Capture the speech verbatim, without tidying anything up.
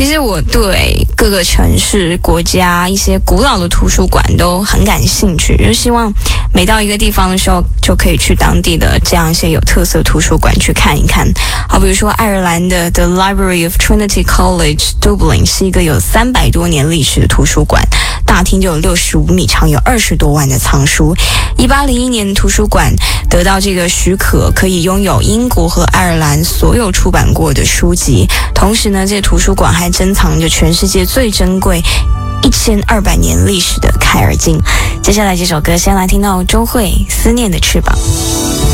其实我对各个城市、国家一些古老的图书馆都很感兴趣，就希望每到一个地方的时候，就可以去当地的这样一些有特色图书馆去看一看。好，比如说爱尔兰的 The Library of Trinity College Dublin 是一个有三百多年历史的图书馆，大厅就有六十五米长，有二十多万的藏书。一八零一年的图书馆得到这个许可，可以拥有英国和爱尔兰所有出版过的书籍。同时呢，这图书馆还珍藏着全世界最珍贵一千二百年历史的凯尔经。接下来这首歌先来听到周蕙《思念的翅膀》。